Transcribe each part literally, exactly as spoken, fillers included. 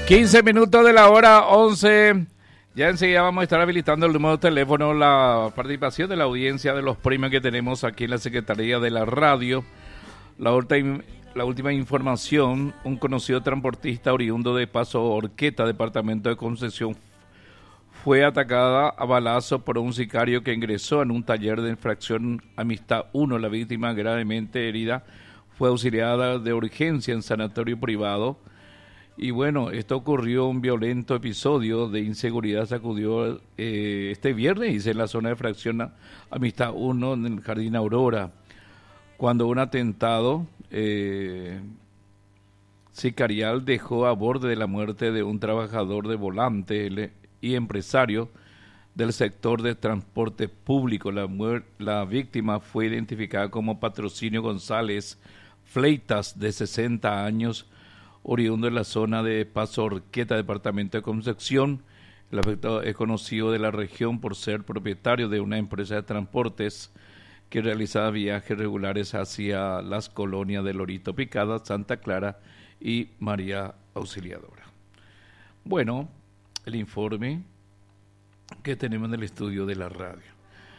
quince minutos de la hora once. Ya enseguida vamos a estar habilitando el número de teléfono, la participación de la audiencia de los premios que tenemos aquí en la Secretaría de la Radio. La, ulti- la última información, un conocido transportista oriundo de Paso Horqueta, departamento de Concepción, fue atacada a balazo por un sicario que ingresó en un taller de infracción Amistad uno. La víctima, gravemente herida, fue auxiliada de urgencia en sanatorio privado. Y bueno, esto ocurrió, un violento episodio de inseguridad sacudió eh, este viernes en la zona de fracción Amistad uno en el Jardín Aurora, cuando un atentado eh, sicarial dejó a borde de la muerte de un trabajador de volante y empresario del sector de transporte público. La, muer- la víctima fue identificada como Patrocinio González Fleitas, de sesenta años, oriundo de la zona de Paso Horqueta, departamento de Concepción. El afectado es conocido de la región por ser propietario de una empresa de transportes que realizaba viajes regulares hacia las colonias de Lorito Picada, Santa Clara y María Auxiliadora. Bueno, el informe que tenemos en el estudio de la radio.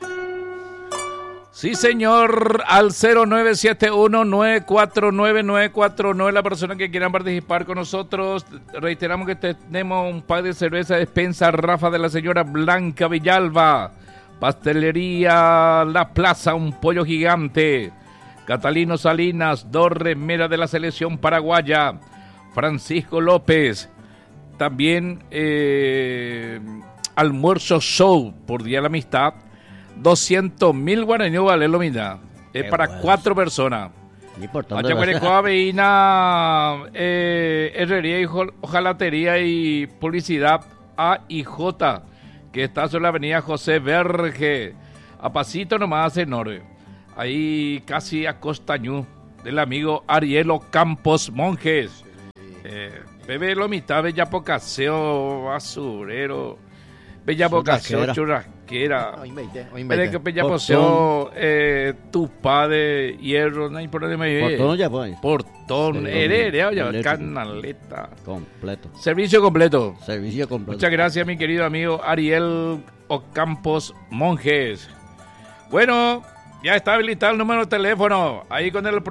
Sí, señor, al cero nueve siete uno, nueve cuatro nueve, nueve cuatro nueve, la persona que quieran participar con nosotros. Reiteramos que tenemos un par de cerveza despensa Rafa de la señora Blanca Villalba, Pastelería La Plaza, un pollo gigante, Catalino Salinas, dos remeras de la selección paraguaya, Francisco López, también eh, almuerzo show por Día de la Amistad, doscientos mil guaraníes vale lo mismo. Es para bueno. Cuatro personas. Achacuarecoa, Veína, eh, Herrería y Hojalatería y Publicidad A y J, que está sobre la avenida José Verge, a pasito nomás enorme. Ahí casi a Costañú, del amigo Arielo Campos Monjes. Eh, bebé lo mitad, bella pocaseo, basurero. Bella vocación, churrasquera. Pero que bella poseo, eh, tupa de hierro, no hay problema. Portón ya pues. Portón, heredera, ya, canaleta. Completo. Servicio completo. Servicio completo. Muchas gracias, mi querido amigo Ariel Ocampos Monjes. Bueno, ya está habilitado el número de teléfono. Ahí con el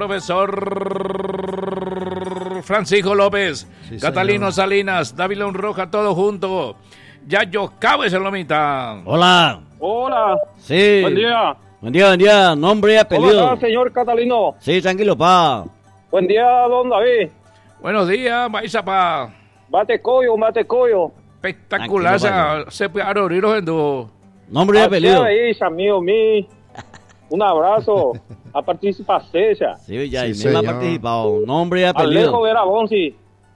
profesor Francisco López, sí, Catalino señor. Salinas, David León Roja, todo junto. Ya yo cabo esa lomita. Hola. Hola. Sí. Buen día. Buen día, buen día. Nombre y apellido. ¿Cómo está, señor Catalino? Sí, tranquilo, pa. Buen día, don David. Buenos días, Maísa, pa. Bate coyo, bate coyo. Espectacular, se puede abrir los endos. Nombre y apellido. Ahí, amigo mío. Un abrazo. A participar, César. Sí, ya, sí, me ha participado. Nombre y apellido. Alejo Vera Bonzi.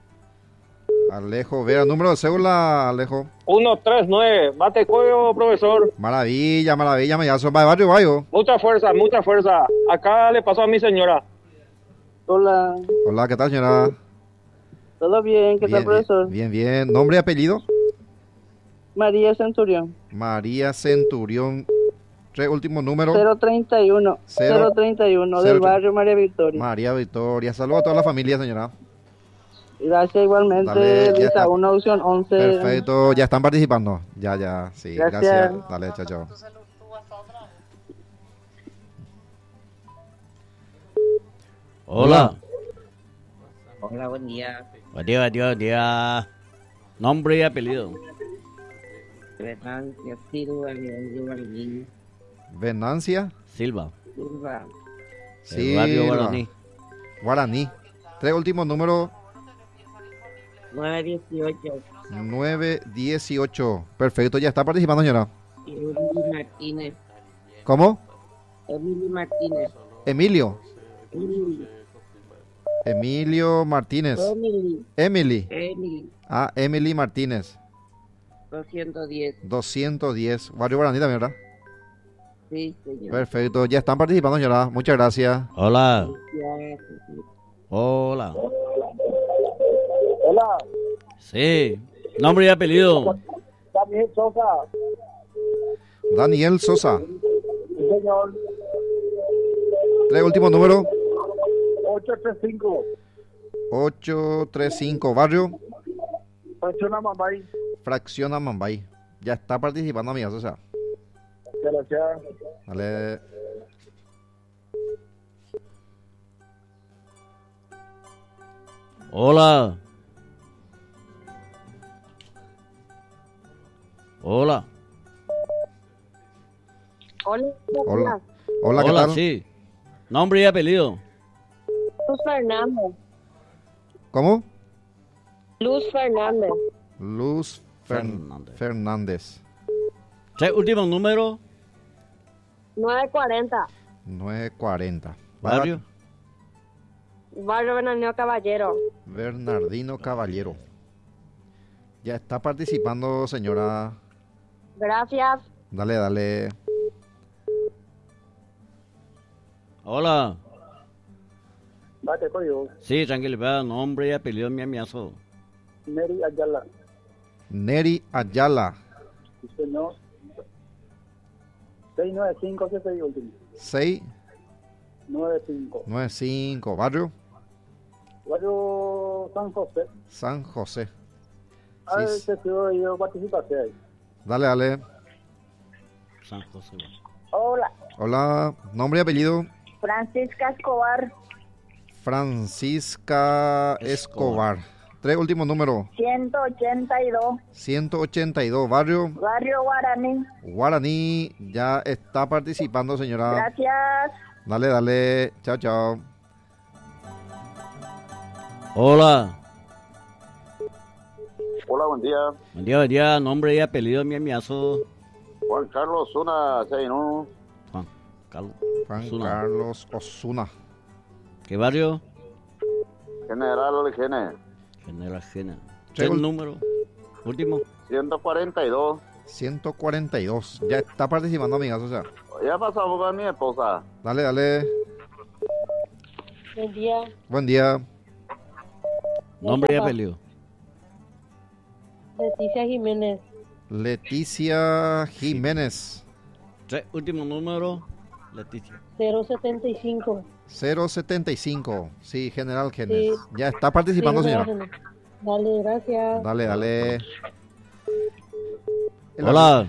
Alejo Vera, número de cédula, Alejo. ciento treinta y nueve, bate coyo, profesor. Maravilla, maravilla, me llazo, va de barrio, bayo. Mucha fuerza, mucha fuerza. Acá le pasó a mi señora. Hola. Hola, ¿qué tal, señora? Todo bien, ¿qué bien, tal, profesor? Bien, bien, ¿nombre y apellido? María Centurión. María Centurión, tres últimos números. cero treinta y uno, cero treinta y uno, del barrio María Victoria. María Victoria, saludos a toda la familia, señora. Gracias igualmente, dale, Lisa, una opción once. Perfecto, ya están participando. Ya, ya, sí, gracias. gracias. Dale, chao, chao. Hola. Hola, buen día. Buen día, buen día, buen día. Nombre y apellido. Venancia Silva, Guaraní. Venancia Silva. Silva. Sí, Guaraní. Guaraní. Tres últimos números. nueve dieciocho. nueve dieciocho. Perfecto, ya está participando, señora. Emily Martínez. ¿Cómo? Emily Martínez. Emilio. Emily. Emilio Martínez. Emily. Emily. Emily. Ah, Emily Martínez. doscientos diez. doscientos diez. Barrio Guaraní también, ¿verdad? Sí, señor. Perfecto, ya están participando, señora. Muchas gracias. Hola. Gracias. Hola. Hola. Sí. Nombre y apellido. Daniel Sosa. Daniel Sosa. Sí, señor. Tres últimos números. ocho treinta y cinco. ocho treinta y cinco. Barrio. Fracción Amambay. Fracción Amambay. Ya está participando, amigas, o sea. Gracias. Dale. Hola. Hola. Hola. Hola. Hola, ¿qué Hola, tal? sí. Nombre y apellido. Luz Fernández. ¿Cómo? Luz Fernández. Luz Fer- Fernández. Fernández. Tres últimos números. nueve cuarenta. nueve cuarenta. Barrio. Barrio Bernardino Caballero. Bernardino Caballero. Ya está participando, señora. Gracias. Dale, dale. Hola. Date código. Sí, tranquilo, vea, nombre y apellido mi amiazo. Neri Ayala. Neri Ayala. Sí, señor. seis nueve cinco siete y último. seis nueve cinco. nueve cinco. Barrio Barrio San José. San José. A ver, Sí. se estuvo yo participación ahí. Dale, dale. San José. Hola. Hola. Nombre y apellido. Francisca Escobar. Francisca Escobar. Tres últimos números. ciento ochenta y dos. ciento ochenta y dos. Barrio Barrio Guaraní. Guaraní. Ya está participando, señora. Gracias. Dale, dale. Chao, chao. Hola. Hola, buen día. Buen día, buen día. Nombre y apellido mi amiazo. Juan Carlos Zuna, seis uno. Juan Carlos. Juan Osuna. Carlos Osuna. ¿Qué barrio? General Gene. General Gena. Tres Tres ul- números. Último. ciento cuarenta y dos. ciento cuarenta y dos. Ya está participando, amigas, o sea. Ya pasamos con mi esposa. Dale, dale. Buen día. Buen día. Nombre y apellido. Leticia Jiménez. Leticia Jiménez. Tres últimos números. Leticia. cero setenta y cinco. cero setenta y cinco. Sí, General Jiménez. Ya está participando, señora. Dale, gracias. Dale, dale. El- Hola.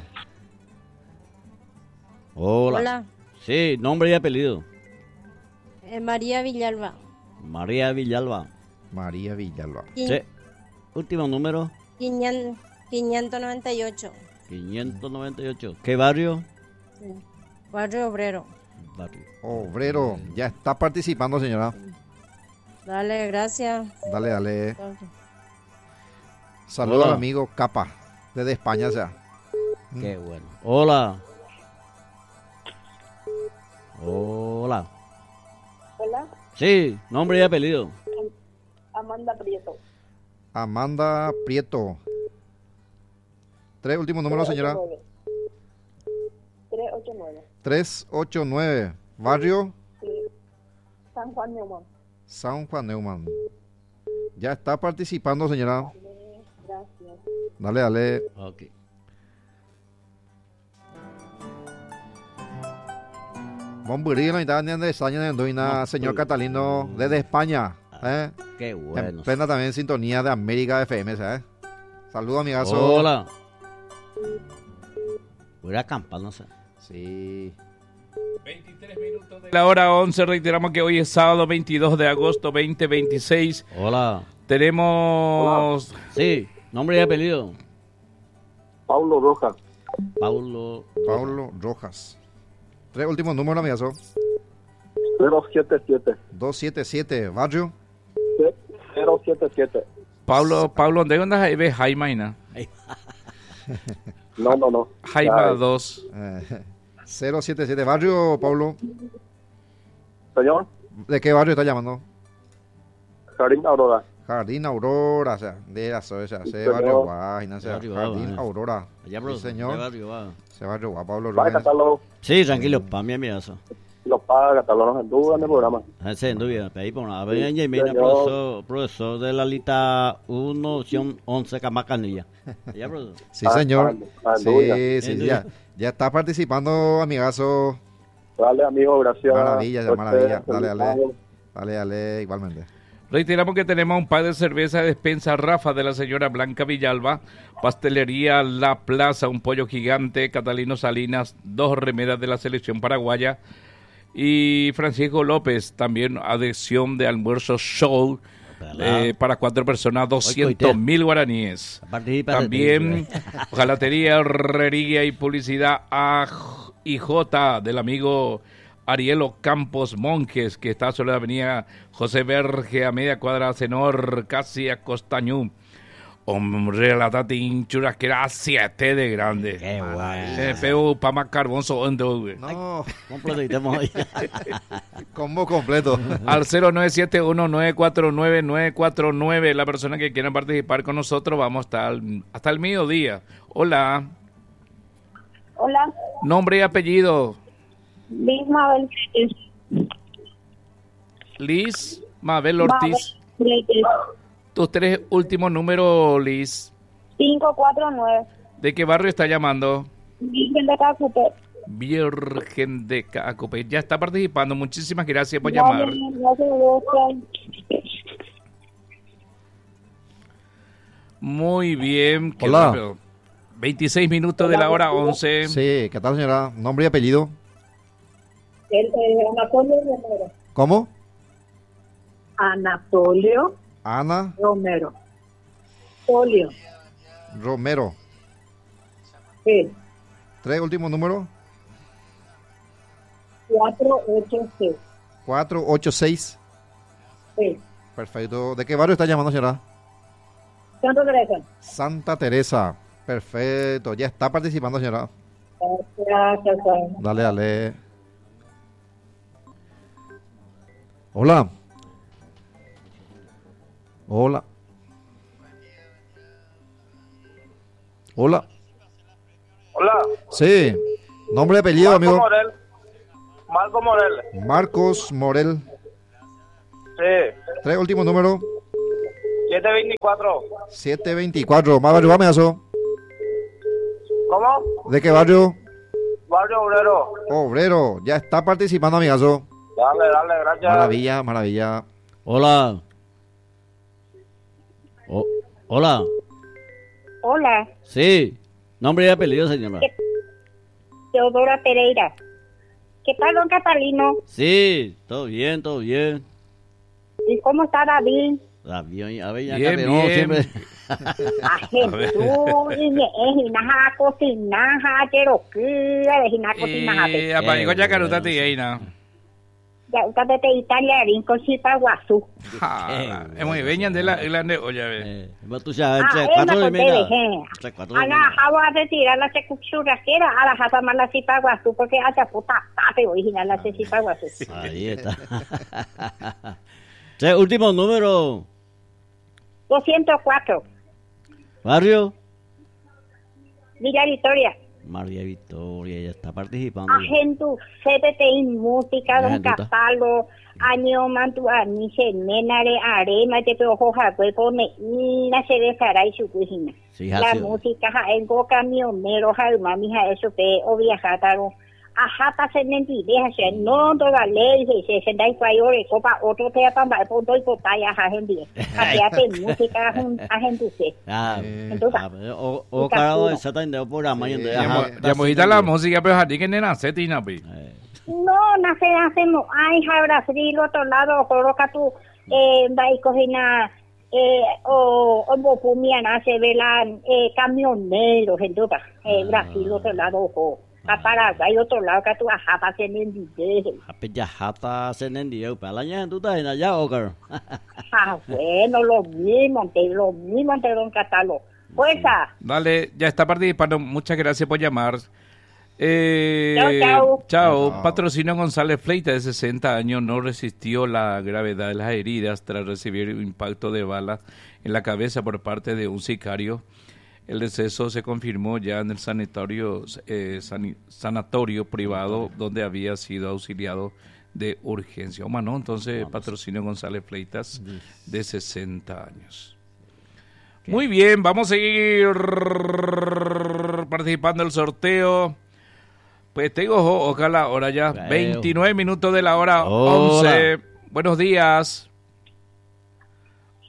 Hola. Hola, Sí, nombre y apellido. eh, María Villalba. María Villalba. María Villalba. Qui- Tres últimos números. quinientos quinientos noventa y ocho. quinientos noventa y ocho. ¿Qué barrio? Barrio Obrero. Barrio. Obrero. Ya está participando, señora. Dale, gracias. Dale, dale. Saludos Hola. al amigo Capa. Desde España, o sea. Qué bueno. Hola. Hola. Hola, Sí, nombre y apellido. Amanda Prieto. Amanda Prieto. Tres últimos números, señora. tres ocho nueve. tres ocho nueve. Barrio San Juan Neumann. San Juan Neumann. Ya está participando, señora. Gracias. Dale, dale. Ok. Momburí, no está de España, de Doina, señor Catalino, desde España. ¿eh? Qué En bueno. plena también sintonía de América F M, ¿sabes? Saludos, amigazo. Hola. Voy a acampar, no sé. Sí. veintitrés minutos de la hora once. Reiteramos que hoy es sábado veintidós de agosto veinte veintiséis. Hola. Tenemos Sí, nombre y apellido. Paulo Rojas. Paulo. Paulo Rojas. Tres últimos números, amigazo. cero siete siete. dos siete siete. Barrio cero siete siete. Pablo, Pablo, ¿dónde andas ahí? Ve Jaime, ¿no? No, no, no. Jaime Ya, dos. eh, cero siete siete. Barrio, Paulo. Señor, ¿De qué barrio está llamando? Jardín Aurora. Jardín Aurora, o sea, de la o sea, ese Señor. barrio Guay, o sea, Barrio Jardín Guay. Aurora. Allá, Sí, bro. señor. ¿Qué barrio va? Ese barrio Guay, Pablo Va a Rubens. catarlo. Sí, tranquilo, para mi amigazo. Los paga, catarlo en duda en el programa. Ese en duda, ahí por una vez en señor. profesor, profesor de la lista uno, opción once, Camacanilla. Allá, bro. Sí, Ah, señor. ah, Sí, duda. sí, En ya, duda. ya está participando, amigazo. Dale, amigo, gracias. Maravilla, ya, Por maravilla. ser Dale, dale. invitado. Dale, dale, igualmente. Reiteramos que tenemos un par de cerveza de despensa Rafa de la señora Blanca Villalba, pastelería La Plaza, un pollo gigante, Catalino Salinas, dos remeras de la selección paraguaya y Francisco López, también adhesión de almuerzo show eh, para cuatro personas, doscientos mil guaraníes. También jalatería, herrería y publicidad A y J del amigo Arielo Campos Monjes, que está sobre la avenida José Verge, a media cuadra Senor, casi a Costañú. Hombre, la tatín churrasquera a siete de grande. Qué guay. Se pegó para más carbón sondo, güey. No, Completamos hoy. combo completo. Al cero nueve siete uno nueve cuatro nueve nueve cuatro nueve, la persona que quiera participar con nosotros, vamos hasta el, hasta el mediodía. Hola. Hola, Nombre y apellido. Liz Mabel. Liz Mabel Ortiz. Mabel. Tus tres últimos números, Liz. cinco cuatro nueve. ¿De qué barrio está llamando? Virgen de Cacupé. Virgen de Cacupé. Ya está participando. Muchísimas gracias por llamar. Gracias, gracias. Muy bien. Qué Hola. rápido. veintiséis minutos de la hora once. Sí, ¿qué tal, señora? Nombre y apellido. El, el Anatolio Romero. ¿Cómo? Anatolio Ana Romero. Polio. Romero. Sí. Tres últimos números. cuatro ocho seis. cuatro ocho seis. Sí. Perfecto. ¿De qué barrio está llamando, señora? ¿Cuánto Teresa? Santa Teresa. Perfecto. Ya está participando, señora. Gracias, Juan. Dale, dale. Hola. Hola. Hola. Hola. Sí. Nombre y apellido, Marco amigo. Morel. Marco Morel. Marcos Morel. Sí. Tres últimos números. siete veinticuatro. siete veinticuatro. ¿Más barrio, amigazo? ¿Cómo? ¿De qué barrio? Barrio Obrero. Obrero. Ya está participando, amigazo. Dale, dale, gracias. Maravilla, maravilla. Hola. O- hola. Hola, Sí. Nombre y apellido, señora. Teodora Pereira. ¿Qué tal, don Catalino? Sí, todo bien, todo bien. ¿Y cómo está David? David, a ver, ya Bien, cambió, bien. siempre. A Jesús, y me es hinaja cocinaja, cherokee, es hinaja cocinaja. Eh, apagó ya bueno, caruta sí. tigueina. Ya, usted de Italia, rinco, chipa, guazú. Es muy veñan de la grande, oye, a ver. Eh, vos tú ya, Ah, entre es cuatro una de media. contele, Entre cuatro de Ana, media. java a retirar la churrasquera, a la java más la chipa, guazú, porque hasta puta, tate original la chipa, guazú. Ahí está. Tres últimos números. doscientos cuatro, Barrio. Villa Victoria. María Victoria, ella está participando. Agentu, C P T I Música, Don Agentuta. Capalo, Año Mantu, Aniche, Menare, Arema, Te Peojo, Jacuepo, Me, Ina, Se de Saray, su cocina. Sí, La así. música, Jaengo, Camionero, Jalma, Mija, eso, Pe, o Viajataro. Ajata, Se Nentideja, Se no, toda ley, Se Se da Iguayore, Copa, otro te apamba, Punto y Potaya, Agendi. Hace música, Agentu, Se. Ah, Eh, Entonces, ah, pero o o carado de sata en el programa y en de- ajá, está Ya mojita la música, pero a ti que nena se tina, pi. Eh, No, nace, hacemos, ay, Brasil, otro lado, coloca tu, eh, va y cocina, eh, o, o bopumia, nace, velan, eh, camioneros, entonces, eh, Brasil, otro lado, ojo, a Paraguay, otro lado, que tú, ajá, pasen en video. Hape ya jata senendio, palanya tú estás en allá, Ocar. Ah, bueno, lo mismo, te, lo mismo, te don Catalo. Fuerza. Dale, ya está participando. Muchas gracias por llamar. Eh, Chao, chao. chao. Chao. Patrocinio González Fleita, de sesenta años, no resistió la gravedad de las heridas tras recibir un impacto de bala en la cabeza por parte de un sicario. El deceso se confirmó ya en el sanatorio, eh, sani- sanatorio privado donde había sido auxiliado de urgencia. Oma, ¿no? Entonces, Patrocinio González Fleitas, de sesenta años. Muy bien, vamos a seguir participando del sorteo. Pues tengo, ojo, ojalá, ahora ya, Creo. veintinueve minutos de la hora Hola. once. Buenos días.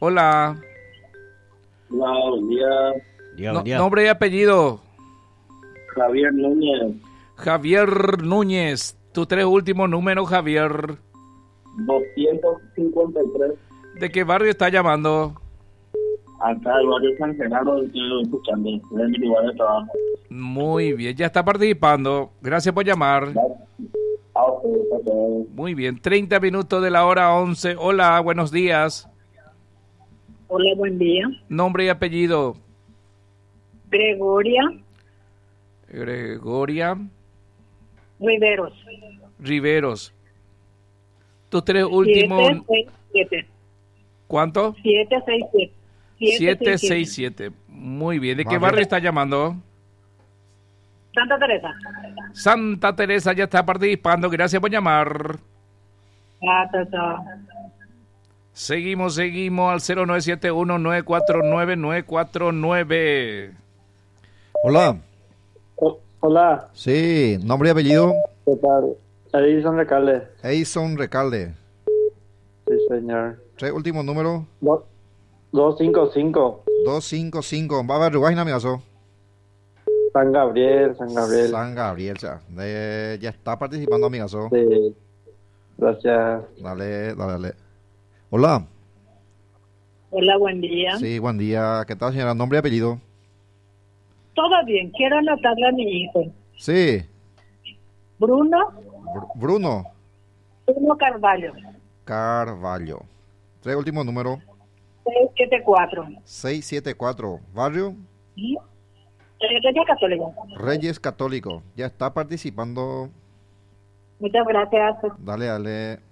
Hola. Hola, buen día. Día, No- buen día. nombre y apellido. Javier Núñez, Javier Núñez. Tus tres últimos números, Javier. doscientos cincuenta y tres. ¿De qué barrio está llamando? Acá el barrio San Genaro, estoy escuchando, es mi lugar de trabajo. Muy bien, ya está participando. Gracias por llamar. Ah, ok, ok. Muy bien, treinta minutos de la hora once. Hola, buenos días. Hola, buen día. Nombre y apellido. Gregoria Gregoria Riveros. Riveros. Tus tres últimos. siete seis siete. ¿Cuánto? siete seis siete. siete seis siete. Muy bien. ¿De qué Vale. barrio está llamando? Santa Teresa. Santa Teresa ya está participando. Gracias por llamar. Ah, ta, ta. Seguimos, seguimos al cero nueve siete uno nueve cuatro nueve nueve cuatro nueve. Hola. O- Hola, Sí, nombre y apellido. ¿qué tal? Edison Recalde. Edison Recalde. Sí, señor. Tres últimos números. Do- doscientos cincuenta y cinco. doscientos cincuenta y cinco. Va a ver, mi amigazo. San Gabriel, San Gabriel. San Gabriel, ya. De- ya está participando, amigazo. Sí. Gracias. Dale, dale, dale. Hola. Hola, buen día. Sí, buen día. ¿Qué tal, señora? Nombre y apellido. Todo bien, quiero anotarle a mi hijo. Sí. Bruno, Br- Bruno Bruno Carvalho, Carvalho. Tres últimos números. seis siete cuatro. seiscientos setenta y cuatro. Barrio Iglesia Católica. Reyes Católico. Ya está participando. Muchas gracias. Dale, dale.